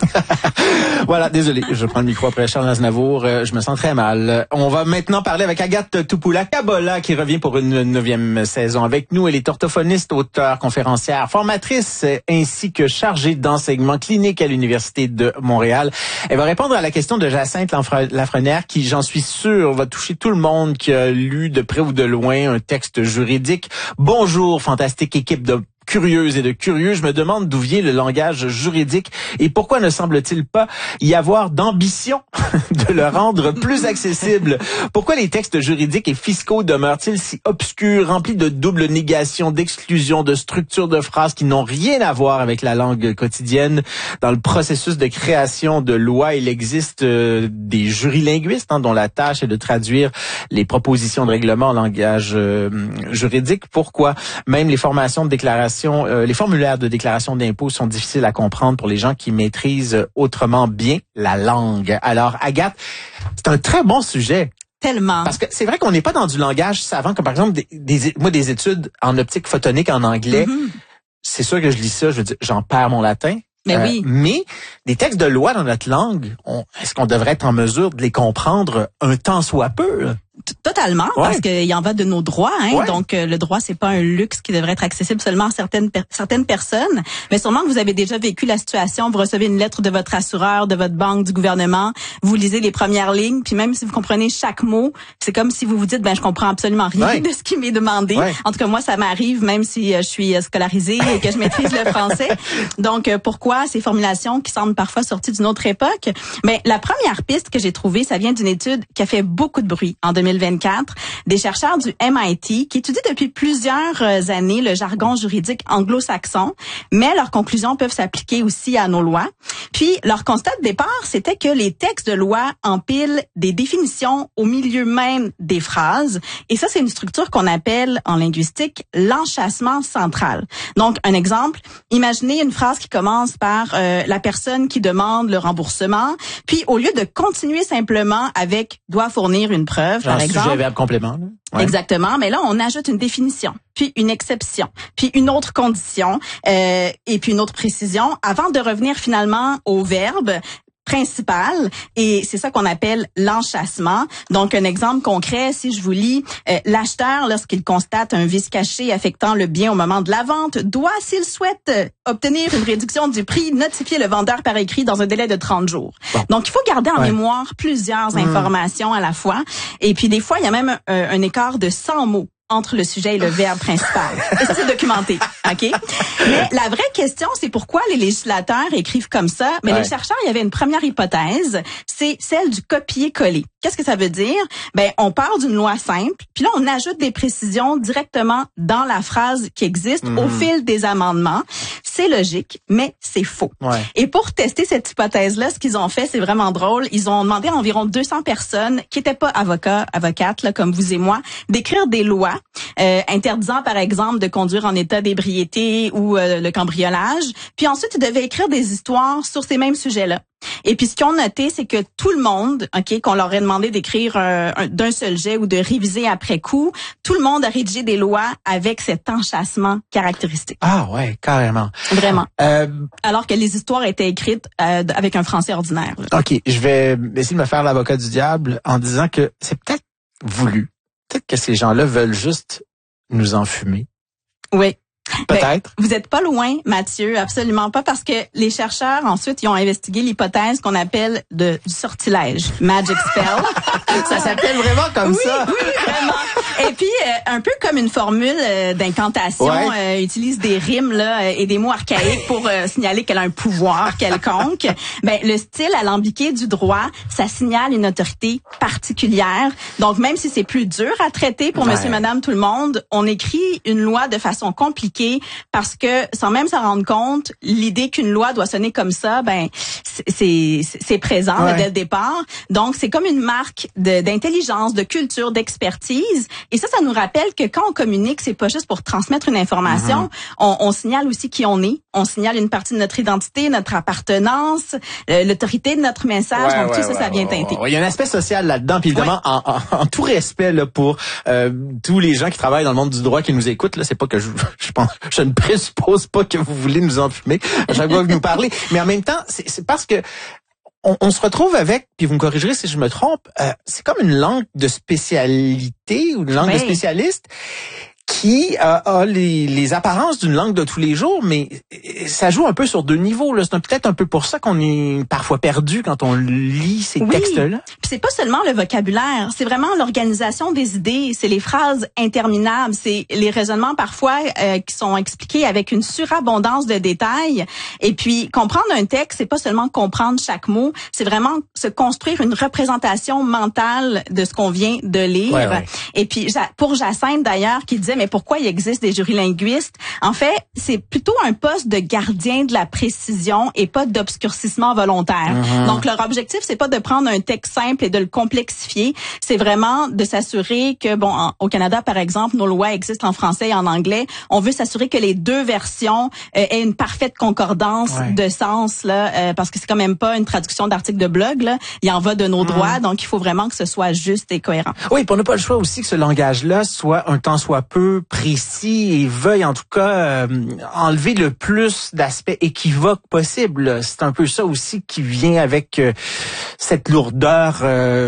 Voilà, désolé, je prends le micro après Charles Aznavour, je me sens très mal. On va maintenant parler avec Agathe Topoula-Kabola qui revient pour une 9e saison avec nous. Elle est orthophoniste, auteure, conférencière, formatrice ainsi que chargée d'enseignement clinique à l'Université de Montréal. Elle va répondre à la question de Jacinthe Lafrenière qui, j'en suis sûr, va toucher tout le monde qui a lu de près ou de loin un texte juridique. Bonjour, fantastique équipe de curieuse et de curieux, je me demande d'où vient le langage juridique et pourquoi ne semble-t-il pas y avoir d'ambition de le rendre plus accessible? Pourquoi les textes juridiques et fiscaux demeurent-ils si obscurs, remplis de double négation, d'exclusion, de structures de phrases qui n'ont rien à voir avec la langue quotidienne? Dans le processus de création de lois, il existe des jurilinguistes dont la tâche est de traduire les propositions de règlement en langage juridique. Pourquoi? Même les formations de déclaration les formulaires de déclaration d'impôts sont difficiles à comprendre pour les gens qui maîtrisent autrement bien la langue. Alors, Agathe, c'est un très bon sujet. Tellement. Parce que c'est vrai qu'on n'est pas dans du langage savant, comme par exemple des études en optique photonique en anglais. C'est sûr que je lis ça, je veux dire, j'en perds mon latin. Mais oui. Mais des textes de loi dans notre langue, est-ce qu'on devrait être en mesure de les comprendre un tant soit peu? Totalement, ouais. Parce qu'il y en va de nos droits. Ouais. Donc, le droit, c'est pas un luxe qui devrait être accessible seulement à certaines personnes. Mais sûrement que vous avez déjà vécu la situation. Vous recevez une lettre de votre assureur, de votre banque, du gouvernement. Vous lisez les premières lignes. Puis même si vous comprenez chaque mot, c'est comme si vous vous dites, je comprends absolument rien de ce qui m'est demandé. Ouais. En tout cas, moi, ça m'arrive, même si je suis scolarisée et que je maîtrise le français. Donc, pourquoi ces formulations qui semblent parfois sorties d'une autre époque? Mais la première piste que j'ai trouvée, ça vient d'une étude qui a fait beaucoup de bruit en 2024, des chercheurs du MIT qui étudient depuis plusieurs années le jargon juridique anglo-saxon, mais leurs conclusions peuvent s'appliquer aussi à nos lois. Puis, leur constat de départ, c'était que les textes de loi empilent des définitions au milieu même des phrases, et ça, c'est une structure qu'on appelle en linguistique l'enchâssement central. Donc, un exemple, imaginez une phrase qui commence par la personne qui demande le remboursement, puis au lieu de continuer simplement avec « doit fournir une preuve », par exemple. Sujet, verbe, complément. Ouais. Exactement, mais là, on ajoute une définition, puis une exception, puis une autre condition, et puis une autre précision, avant de revenir finalement au verbe principal, et c'est ça qu'on appelle l'enchâssement. Donc, un exemple concret, si je vous lis, l'acheteur, lorsqu'il constate un vice caché affectant le bien au moment de la vente, doit, s'il souhaite obtenir une réduction du prix, notifier le vendeur par écrit dans un délai de 30 jours. Bon. Donc, il faut garder en mémoire plusieurs informations à la fois, et puis des fois, il y a même un écart de 100 mots entre le sujet et le verbe principal. Et ça, c'est documenté, OK? Mais la vraie question, c'est pourquoi les législateurs écrivent comme ça. Mais les chercheurs, il y avait une première hypothèse, c'est celle du copier-coller. Qu'est-ce que ça veut dire? On part d'une loi simple, puis là, on ajoute des précisions directement dans la phrase qui existe au fil des amendements. C'est logique, mais c'est faux. Ouais. Et pour tester cette hypothèse-là, ce qu'ils ont fait, c'est vraiment drôle. Ils ont demandé à environ 200 personnes qui n'étaient pas avocates, là, comme vous et moi, d'écrire des lois interdisant, par exemple, de conduire en état d'ébriété ou le cambriolage. Puis ensuite, ils devaient écrire des histoires sur ces mêmes sujets-là. Et puis, ce qu'ils ont noté, c'est que tout le monde, qu'on leur ait demandé d'écrire d'un seul jet ou de réviser après coup, tout le monde a rédigé des lois avec cet enchâssement caractéristique. Ah ouais, carrément. Vraiment. Alors que les histoires étaient écrites avec un français ordinaire. Là. OK, je vais essayer de me faire l'avocat du diable en disant que c'est peut-être voulu. Peut-être que ces gens-là veulent juste nous enfumer. Oui. Peut-être. Vous êtes pas loin, Mathieu, absolument pas, parce que les chercheurs, ensuite, ils ont investigué l'hypothèse qu'on appelle du sortilège, magic spell. Ça s'appelle vraiment comme ça. Oui, vraiment. Et puis, un peu comme une formule d'incantation, utilise des rimes là et des mots archaïques pour signaler qu'elle a un pouvoir quelconque. Le style alambiqué du droit, ça signale une autorité particulière. Donc, même si c'est plus dur à traiter pour monsieur, madame, tout le monde, on écrit une loi de façon compliquée parce que, sans même s'en rendre compte, l'idée qu'une loi doit sonner comme ça, c'est présent dès le départ. Donc, c'est comme une marque d'intelligence, de culture, d'expertise. Et ça nous rappelle que quand on communique, c'est pas juste pour transmettre une information. On signale aussi qui on est. On signale une partie de notre identité, notre appartenance, l'autorité de notre message. Donc tout ça, ça vient teinter. Il y a un aspect social là-dedans. Puis évidemment, en tout respect là, pour tous les gens qui travaillent dans le monde du droit qui nous écoutent, là, c'est pas que je ne présuppose pas que vous voulez nous enfumer à chaque fois que vous nous parlez. Mais en même temps, c'est parce que on se retrouve avec, puis vous me corrigerez si je me trompe, c'est comme une langue de spécialité ou une langue de spécialiste qui a les apparences d'une langue de tous les jours, mais ça joue un peu sur deux niveaux. Là. C'est peut-être un peu pour ça qu'on est parfois perdu quand on lit ces textes-là. Puis c'est pas seulement le vocabulaire, c'est vraiment l'organisation des idées, c'est les phrases interminables, c'est les raisonnements parfois qui sont expliqués avec une surabondance de détails. Et puis comprendre un texte, c'est pas seulement comprendre chaque mot, c'est vraiment se construire une représentation mentale de ce qu'on vient de lire. Ouais. Et puis pour Jacinthe d'ailleurs, qui disait mais pourquoi il existe des jurys linguistes? En fait, c'est plutôt un poste de gardien de la précision et pas d'obscurcissement volontaire. Donc, leur objectif, c'est pas de prendre un texte simple et de le complexifier. C'est vraiment de s'assurer que, au Canada, par exemple, nos lois existent en français et en anglais. On veut s'assurer que les deux versions aient une parfaite concordance de sens, là, parce que c'est quand même pas une traduction d'article de blog, là. Il en va de nos droits, donc il faut vraiment que ce soit juste et cohérent. Oui, puis on n'a pas le choix aussi que ce langage-là soit un tant soit peu précis et veuille en tout cas enlever le plus d'aspects équivoques possible. C'est un peu ça aussi qui vient avec cette lourdeur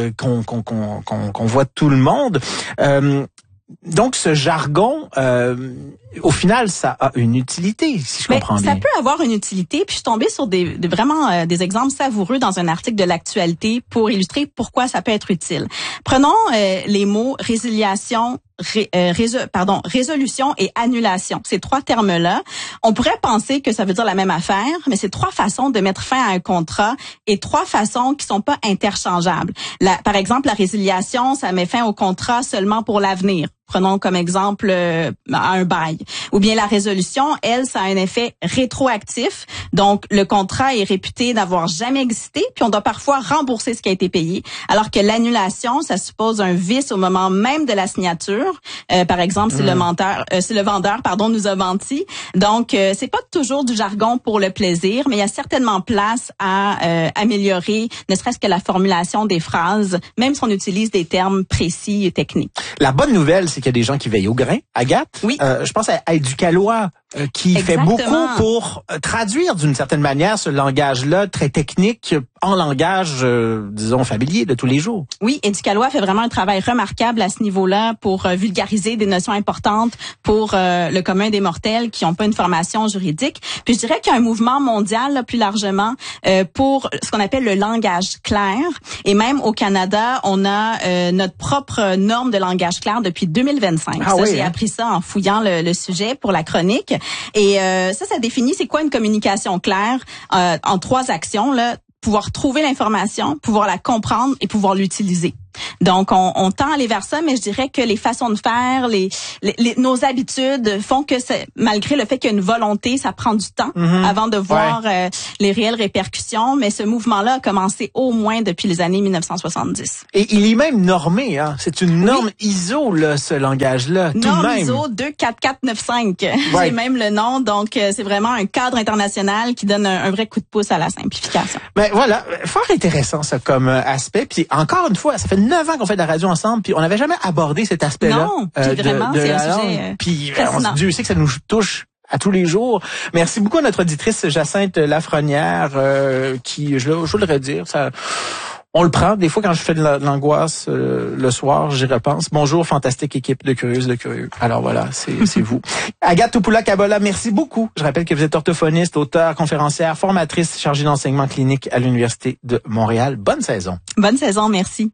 qu'on voit de tout le monde. Donc ce jargon, au final, ça a une utilité, si je comprends bien. Ça peut avoir une utilité. Puis je suis tombée sur des exemples savoureux dans un article de l'actualité pour illustrer pourquoi ça peut être utile. Prenons les mots résiliation, résolution et annulation. Ces trois termes-là, on pourrait penser que ça veut dire la même affaire, mais c'est trois façons de mettre fin à un contrat et trois façons qui sont pas interchangeables. Par exemple, la résiliation, ça met fin au contrat seulement pour l'avenir. Prenons comme exemple un bail. Ou bien la résolution, elle, ça a un effet rétroactif. Donc, le contrat est réputé n'avoir jamais existé, puis on doit parfois rembourser ce qui a été payé. Alors que l'annulation, ça suppose un vice au moment même de la signature. Par exemple, si le vendeur, nous a menti. Donc, c'est pas toujours du jargon pour le plaisir, mais il y a certainement place à améliorer, ne serait-ce que la formulation des phrases, même si on utilise des termes précis et techniques. La bonne nouvelle, c'est qu'il y a des gens qui veillent au grain. Agathe, oui. Je pense à Éducalois qui fait beaucoup pour traduire d'une certaine manière ce langage-là très technique en langage, disons, familier de tous les jours. Oui, Éducalois fait vraiment un travail remarquable à ce niveau-là pour vulgariser des notions importantes pour le commun des mortels qui n'ont pas une formation juridique. Puis je dirais qu'il y a un mouvement mondial, là, plus largement, pour ce qu'on appelle le langage clair. Et même au Canada, on a notre propre norme de langage clair depuis 2025. J'ai appris ça en fouillant le sujet pour la chronique. Et ça définit c'est quoi une communication claire en trois actions, là. Pouvoir trouver l'information, pouvoir la comprendre et pouvoir l'utiliser. Donc, on tend à aller vers ça, mais je dirais que les façons de faire, nos habitudes font que malgré le fait qu'il y a une volonté, ça prend du temps avant de voir les réelles répercussions. Mais ce mouvement-là a commencé au moins depuis les années 1970. Et il est même normé, hein. C'est une norme ISO, là, ce langage-là. Norme ISO 24495. J'ai même le nom. Donc, c'est vraiment un cadre international qui donne un vrai coup de pouce à la simplification. Ben voilà, fort intéressant ça comme aspect. Puis encore une fois, ça fait 9 ans qu'on fait de la radio ensemble, puis on n'avait jamais abordé cet aspect-là. Non, puis vraiment, c'est un sujet puis Dieu sait que ça nous touche à tous les jours. Merci beaucoup à notre auditrice Jacinthe Lafrenière, qui, je voudrais dire, ça... On le prend. Des fois, quand je fais de l'angoisse le soir, j'y repense. Bonjour, fantastique équipe de curieuses, de curieux. Alors voilà, c'est vous. Agathe Topoula-Kabola, merci beaucoup. Je rappelle que vous êtes orthophoniste, auteure, conférencière, formatrice chargée d'enseignement clinique à l'Université de Montréal. Bonne saison. Bonne saison, merci.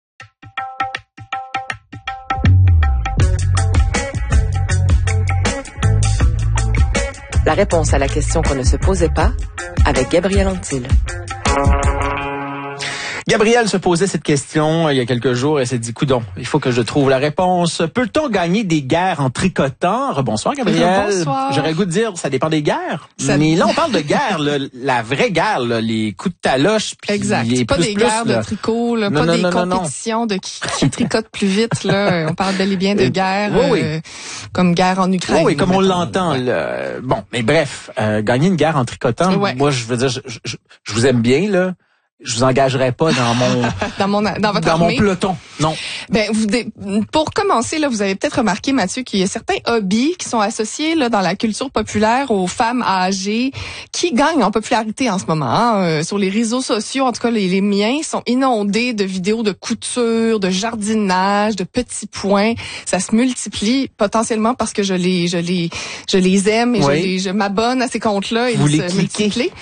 La réponse à la question qu'on ne se posait pas avec Gabriel Antil. Gabrielle se posait cette question il y a quelques jours. Elle s'est dit, coudonc, il faut que je trouve la réponse. Peut-on gagner des guerres en tricotant? Rebonsoir, Gabrielle. Bonsoir. J'aurais le goût de dire, ça dépend des guerres. Mais là, on parle de guerre, là, la vraie guerre, là, les coups de taloche. Exact. Pas des guerres de tricot, là, pas des compétitions de qui tricote plus vite. Là. On parle bel et bien de guerre, comme guerre en Ukraine. Oui, comme on l'entend. Bon, mais bref, gagner une guerre en tricotant, moi, je veux dire, je vous aime bien, là. Je vous engagerai pas dans mon dans votre armée. Mon peloton. Non. Ben pour commencer là, vous avez peut-être remarqué, Mathieu, qu'il y a certains hobbies qui sont associés là dans la culture populaire aux femmes âgées qui gagnent en popularité en ce moment. Hein. Sur les réseaux sociaux, en tout cas les miens sont inondés de vidéos de couture, de jardinage, de petits points. Ça se multiplie potentiellement parce que je les aime et je m'abonne à ces comptes-là et vous ils se multiplient.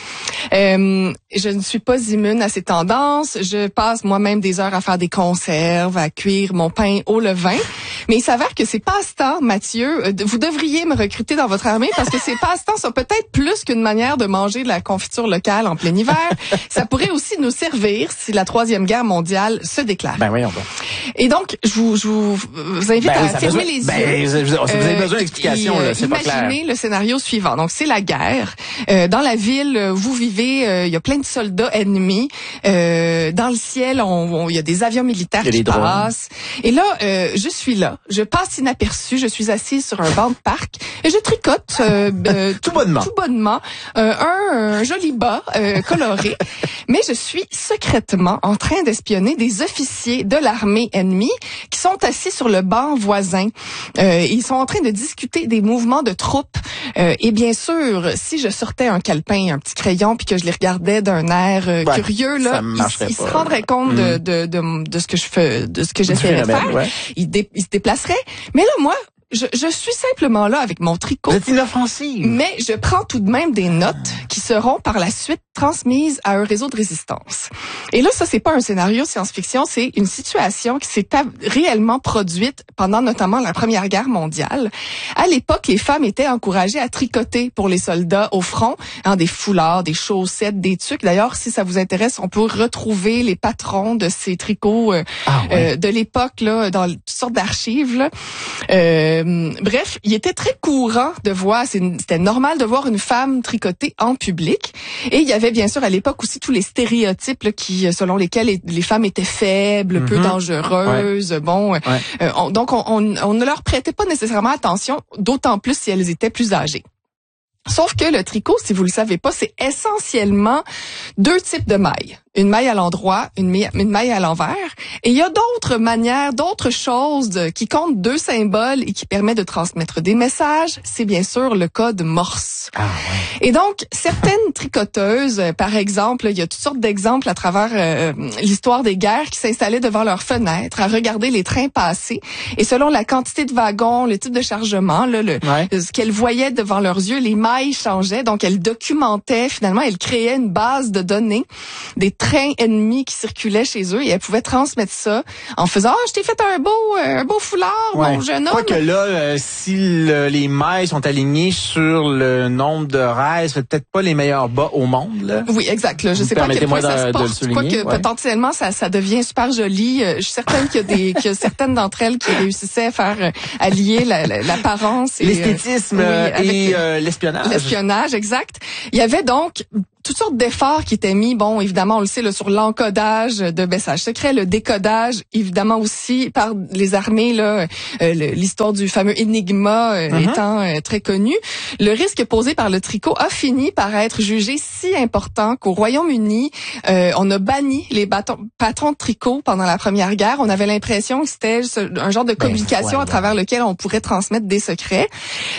Je ne suis pas immune à ces tendances. Je passe moi-même des heures à faire des conserves, à cuire mon pain au levain. Mais il s'avère que ces passe-temps, Mathieu, vous devriez me recruter dans votre armée parce que ces passe-temps sont peut-être plus qu'une manière de manger de la confiture locale en plein hiver. Ça pourrait aussi nous servir si la Troisième Guerre mondiale se déclare. Ben voyons donc. Et donc, je vous invite à fermer les yeux. Vous avez besoin d'explications, c'est pas clair. Imaginez le scénario suivant. Donc, c'est la guerre. Dans la ville où vous vivez, il y a plein de soldats ennemis. Dans le ciel, il y a des avions militaires qui passent. Et là, je suis là. Je passe inaperçue. Je suis assise sur un banc de parc et je tricote tout bonnement un joli bas coloré. Mais je suis secrètement en train d'espionner des officiers de l'armée ennemie qui sont assis sur le banc voisin. Ils sont en train de discuter des mouvements de troupes. Et bien sûr, si je sortais un calepin, un petit crayon, puis que je les regardais d'un air curieux, là, ils se rendraient compte de ce que je fais, de ce que j'essayais de faire. Ouais. Ils se déplaceraient. Mais là, moi, je suis simplement là avec mon tricot. Vous êtes inoffensive. Mais je prends tout de même des notes qui seront par la suite transmises à un réseau de résistance. Et là, ça, c'est pas un scénario science-fiction, c'est une situation qui s'est réellement produite pendant notamment la Première Guerre mondiale. À l'époque, les femmes étaient encouragées à tricoter pour les soldats au front, des foulards, des chaussettes, des tuques. D'ailleurs, si ça vous intéresse, on peut retrouver les patrons de ces tricots de l'époque là dans toutes sortes d'archives là. Bref, il était très courant de voir, c'était normal de voir une femme tricoter en public. Et il y avait bien sûr à l'époque aussi tous les stéréotypes là, selon lesquels les femmes étaient faibles, peu dangereuses. Ouais. Bon, donc on ne leur prêtait pas nécessairement attention, d'autant plus si elles étaient plus âgées. Sauf que le tricot, si vous le savez pas, c'est essentiellement deux types de mailles. Une maille à l'endroit, une maille à l'envers. Et il y a d'autres manières, d'autres choses qui comptent deux symboles et qui permettent de transmettre des messages. C'est bien sûr le code Morse. Ah, ouais. Et donc, certaines tricoteuses, par exemple, il y a toutes sortes d'exemples à travers l'histoire des guerres qui s'installaient devant leurs fenêtres à regarder les trains passer. Et selon la quantité de wagons, le type de chargement, là, ce qu'elles voyaient devant leurs yeux, les mailles changeaient. Donc, elles documentaient, finalement, elles créaient une base de données des trains ennemis qui circulaient chez eux et elles pouvaient transmettre ça en faisant je t'ai fait un beau foulard, mon jeune homme. Quoique là, si les mailles sont alignées sur le nombre de raies, c'est peut-être pas les meilleurs bas au monde. Là. Oui, exact. Là. Je sais pas à quel point ça se porte. Quoique potentiellement, ça devient super joli. Je suis certaine qu'il y a certaines d'entre elles qui réussissaient à faire allier l'apparence et l'esthétisme et l'espionnage. L'espionnage, exact. Il y avait donc toutes sortes d'efforts qui étaient mis, bon, évidemment, on le sait, là, sur l'encodage de messages secrets, le décodage, évidemment aussi par les armées, là, l'histoire du fameux Enigma étant très connue. Le risque posé par le tricot a fini par être jugé si important qu'au Royaume-Uni, on a banni les patrons de tricot pendant la Première Guerre. On avait l'impression que c'était un genre de communication à travers lequel on pourrait transmettre des secrets.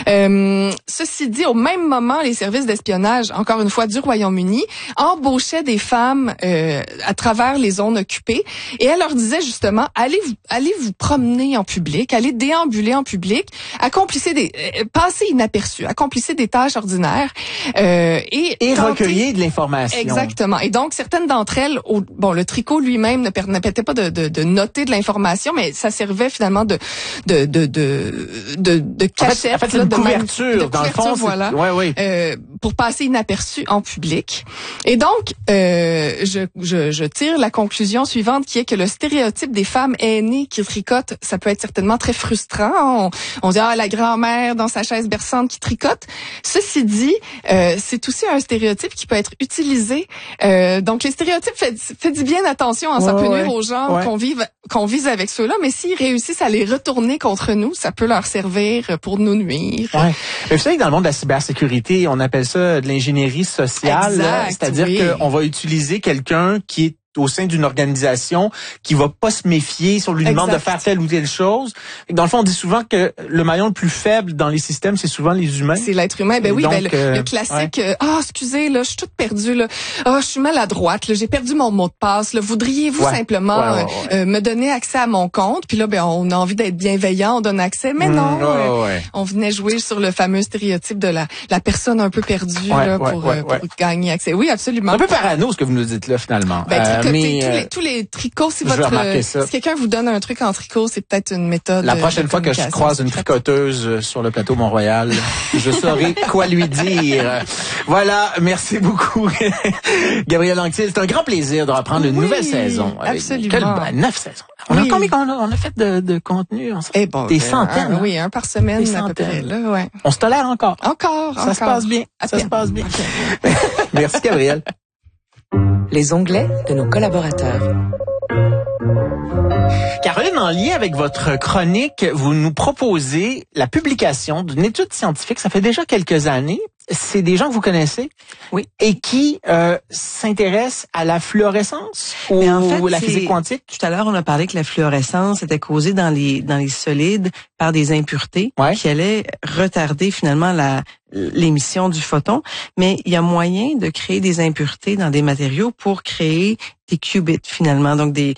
Ceci dit, au même moment, les services d'espionnage, encore une fois, du Royaume-Uni, embauchaient des femmes à travers les zones occupées et elle leur disait justement allez vous promener en public, allez déambuler en public, passez inaperçus, accomplissez des tâches ordinaires et recueillir de l'information. Exactement. Et donc certaines d'entre elles, le tricot lui-même ne permettait pas de noter de l'information, mais ça servait finalement de cachette, en fait, c'est une couverture dans le fond. Voilà. pour passer inaperçu en public. Et donc, je tire la conclusion suivante qui est que le stéréotype des femmes aînées qui tricotent, ça peut être certainement très frustrant. On dit la grand-mère dans sa chaise berçante qui tricote. Ceci dit, c'est aussi un stéréotype qui peut être utilisé. Donc les stéréotypes, faites bien attention, ça peut nuire aux gens qu'on vise avec ceux-là, mais s'ils réussissent à les retourner contre nous, ça peut leur servir pour nous nuire. Ouais. Mais vous savez que dans le monde de la cybersécurité, on appelle ça de l'ingénierie sociale, c'est-à-dire qu'on va utiliser quelqu'un qui est au sein d'une organisation qui va pas se méfier si on lui demande de faire telle ou telle chose. Dans le fond, on dit souvent que le maillon le plus faible dans les systèmes, c'est souvent les humains. C'est l'être humain. Ben oui, donc, le classique, excusez, là, je suis toute perdue, là. Je suis maladroite, là, j'ai perdu mon mot de passe, là. Voudriez-vous simplement me donner accès à mon compte? Puis là, on a envie d'être bienveillant, on donne accès, mais non. On venait jouer sur le fameux stéréotype de la personne un peu perdue, pour gagner accès. Oui, absolument. Un peu parano, ce que vous nous dites là, finalement. Tous les tricots, si quelqu'un vous donne un truc en tricot, c'est peut-être une méthode. La prochaine fois que je croise une tricoteuse sur le plateau Mont-Royal, je saurai quoi lui dire. Voilà, merci beaucoup, Gabrielle Anctil. C'est un grand plaisir de reprendre une nouvelle saison. Absolument. 9 saisons. On a combien on a fait de contenu? Des centaines. Un par semaine à peu près. Là, On se tolère encore. Ça se passe bien. Ça se passe bien. Merci, Gabrielle. Les onglets de nos collaborateurs. Caroline, en lien avec votre chronique, vous nous proposez la publication d'une étude scientifique. Ça fait déjà quelques années. C'est des gens que vous connaissez? Oui. Et qui s'intéressent à la fluorescence ou la physique quantique? Tout à l'heure, on a parlé que la fluorescence était causée dans les solides par des impuretés qui allaient retarder finalement l'émission du photon. Mais il y a moyen de créer des impuretés dans des matériaux pour créer des qubits finalement, donc des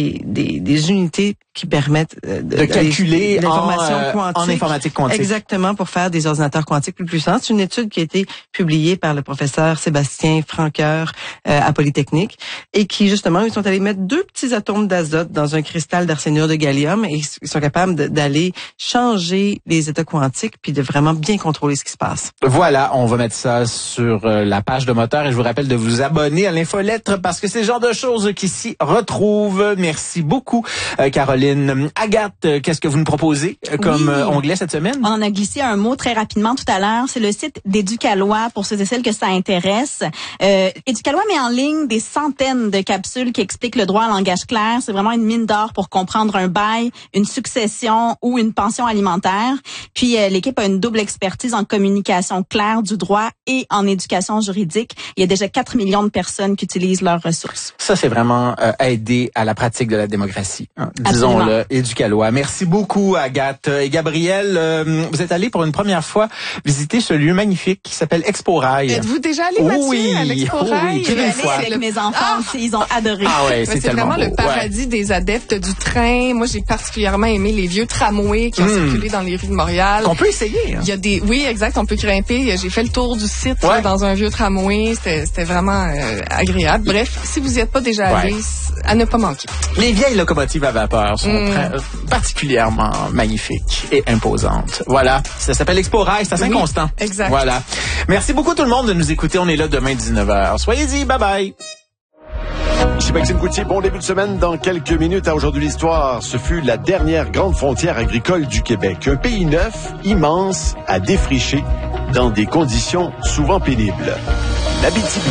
unités qui permettent de calculer l'information quantique en informatique quantique. Exactement, pour faire des ordinateurs quantiques plus puissants. C'est une étude qui a été publiée par le professeur Sébastien Franqueur à Polytechnique et qui justement, ils sont allés mettre 2 petits atomes d'azote dans un cristal d'arsénure de gallium et ils sont capables d'aller changer les états quantiques puis de vraiment bien contrôler ce qui se passe. Voilà, on va mettre ça sur la page de Moteur et je vous rappelle de vous abonner à l'infolettre parce que c'est le genre de choses qui s'y retrouvent. Merci beaucoup, Caroline. Agathe, qu'est-ce que vous nous proposez comme onglet cette semaine? On en a glissé un mot très rapidement tout à l'heure. C'est le site d'Éducalois pour ceux et celles que ça intéresse. Éducalois met en ligne des centaines de capsules qui expliquent le droit en langage clair. C'est vraiment une mine d'or pour comprendre un bail, une succession ou une pension alimentaire. Puis l'équipe a une double expertise en communication claire du droit et en éducation juridique. Il y a déjà 4 millions de personnes qui utilisent leurs ressources. Ça, c'est vraiment aider à la pratique de la démocratie. Disons-le, Éducalois. Merci beaucoup, Agathe. Et Gabrielle, vous êtes allée pour une première fois visiter ce lieu magnifique qui s'appelle Expo-Rail. Êtes-vous déjà allé, Mathieu, à l'Expo-Rail? Je suis allée avec mes enfants aussi, ils ont adoré. Ah ouais, c'est vraiment le paradis des adeptes du train. Moi, j'ai particulièrement aimé les vieux tramways qui ont circulé dans les rues de Montréal. On peut essayer. Il y a oui, exact, on peut grimper. J'ai fait le tour du site là, dans un vieux tramway. C'était vraiment agréable. Bref, si vous n'y êtes pas déjà allé, à ne pas manquer. Les vieilles locomotives à vapeur sont particulièrement magnifiques et imposantes. Voilà, ça s'appelle Expo-Rail, c'est à Saint-Constant. Exact. Voilà. Merci beaucoup tout le monde de nous écouter. On est là demain 19h. Soyez-y, bye bye. Chez Maxime Gauthier, bon début de semaine. Dans quelques minutes, à Aujourd'hui l'Histoire, ce fut la dernière grande frontière agricole du Québec. Un pays neuf, immense, à défricher, dans des conditions souvent pénibles. L'Abitibi.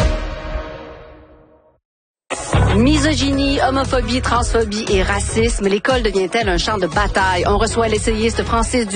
Misogynie, homophobie, transphobie et racisme, l'école devient-elle un champ de bataille? On reçoit l'essayiste Francis